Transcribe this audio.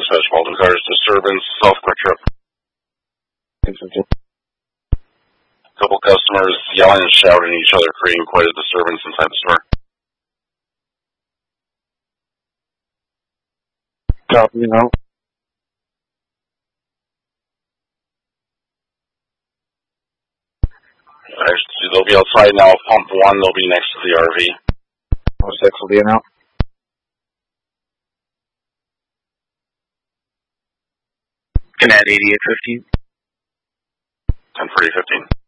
Dispatch Walden Cars, disturbance, self-quick trip. Couple customers yelling and shouting at each other, creating quite a disturbance inside the store. Copy, no. Actually, they'll be outside now. Pump 1, they'll be next to the RV. 06 will be in out. Command 8815. 10-40-15.